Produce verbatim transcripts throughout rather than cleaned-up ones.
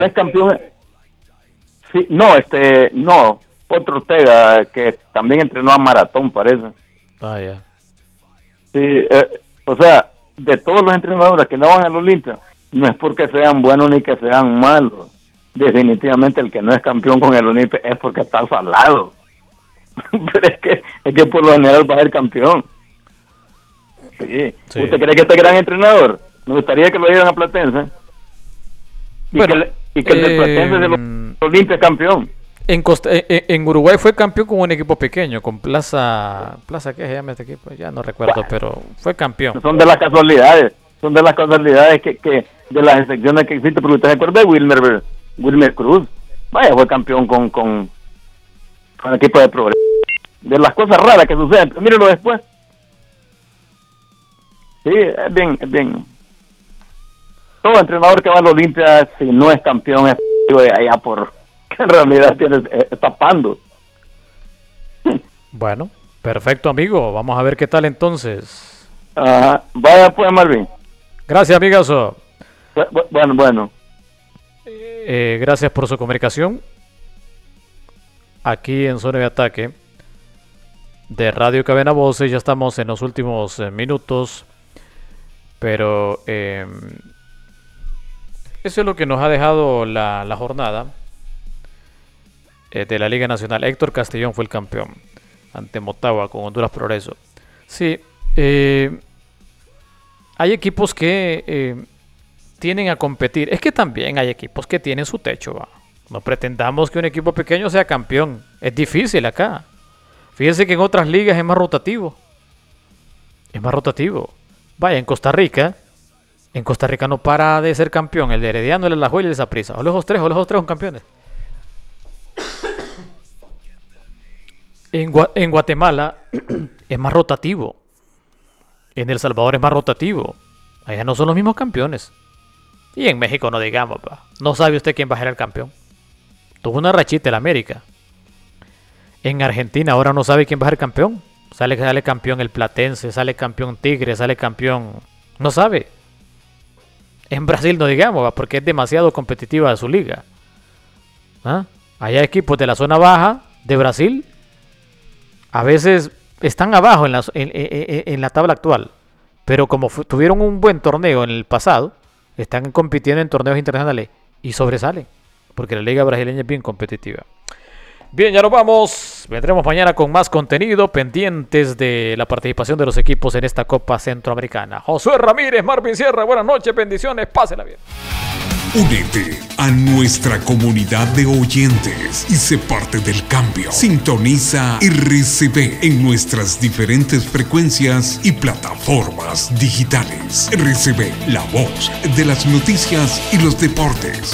es campeón. Sí, no, este, no, otro Ortega que también entrenó a Maratón, parece. Ah, ya. Sí, eh, o sea, de todos los entrenadores que no van al Olimpia, no es porque sean buenos ni que sean malos. Definitivamente el que no es campeón con el Olimpia es porque está salado. Pero es que, es que por lo general va a ser campeón. Sí. Sí. ¿Usted cree que este gran entrenador? Me gustaría que lo dieran a Platense. Y bueno, que, le, y que eh, el de Platense de los Olimpia es campeón. En, Costa, en, en Uruguay fue campeón con un equipo pequeño, con Plaza... ¿Plaza qué se llama este equipo? Ya no recuerdo, bueno, pero fue campeón. Son de las casualidades, son de las casualidades que, que de las excepciones que existen, porque usted se acuerda de Wilmer, Wilmer Cruz. Vaya, fue campeón con, con, con el equipo de Progreso. De las cosas raras que suceden, mírenlo después. Sí, es bien, es bien. Todo entrenador que va a la Olimpia, si no es campeón, es de allá por... que en realidad tiene, eh, tapando. Bueno, perfecto, amigo. Vamos a ver qué tal entonces. Ajá. Vaya pues, Marvin. Gracias, amigazo. Bueno, bueno. Eh, gracias por su comunicación. Aquí en Zona de Ataque de Radio Cadena Voces, ya estamos en los últimos eh, minutos. Pero eh, eso es lo que nos ha dejado la, la jornada eh, de la Liga Nacional. Héctor Castellón fue el campeón ante Motagua con Honduras Progreso. Sí, eh, hay equipos que eh, tienen a competir. Es que también hay equipos que tienen su techo, ¿va? No pretendamos que un equipo pequeño sea campeón. Es difícil acá. Fíjense que en otras ligas es más rotativo. Es más rotativo. Vaya, en Costa Rica, en Costa Rica no para de ser campeón el de Herediano, el Alajuela y el Saprissa. O los tres, o los tres son campeones. En, Gua- en Guatemala es más rotativo. En El Salvador es más rotativo. Allá no son los mismos campeones. Y en México no digamos, pa. No sabe usted quién va a ser el campeón. Tuvo una rachita el América. En Argentina ahora no sabe quién va a ser campeón. Sale, sale campeón el Platense, sale campeón Tigre, sale campeón... No sabe. En Brasil no digamos, porque es demasiado competitiva su liga. ¿Ah? Hay equipos de la zona baja de Brasil. A veces están abajo en la, en, en, en la tabla actual. Pero como fu- tuvieron un buen torneo en el pasado, están compitiendo en torneos internacionales y sobresalen. Porque la liga brasileña es bien competitiva. Bien, ya nos vamos. Vendremos mañana con más contenido, pendientes de la participación de los equipos en esta Copa Centroamericana. Josué Ramírez, Marvin Sierra, buenas noches, bendiciones, pásela bien. Únete a nuestra comunidad de oyentes y sé parte del cambio. Sintoniza R C B en nuestras diferentes frecuencias y plataformas digitales. R C B, la voz de las noticias y los deportes.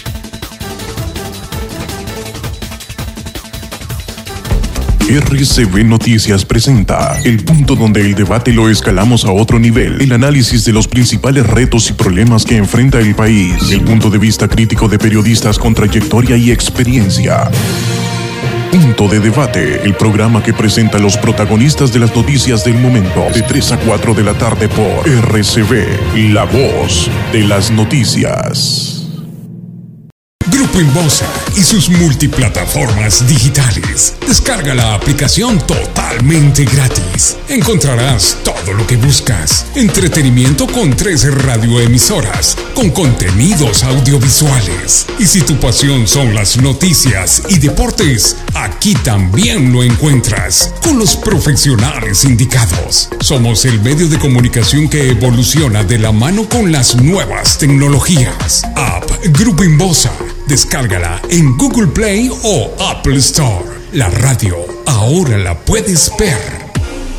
R C B Noticias presenta el punto donde el debate lo escalamos a otro nivel, el análisis de los principales retos y problemas que enfrenta el país, el punto de vista crítico de periodistas con trayectoria y experiencia. Punto de Debate, el programa que presenta a los protagonistas de las noticias del momento, de tres a cuatro de la tarde por R C B, la voz de las noticias. Grupo Inbosa y sus multiplataformas digitales. Descarga la aplicación totalmente gratis. Encontrarás todo lo que buscas. Entretenimiento con tres radioemisoras, con contenidos audiovisuales. Y si tu pasión son las noticias y deportes, aquí también lo encuentras, con los profesionales indicados. Somos el medio de comunicación que evoluciona de la mano con las nuevas tecnologías. App Grupo Inbosa. Descárgala en Google Play o Apple Store. La radio ahora la puedes ver.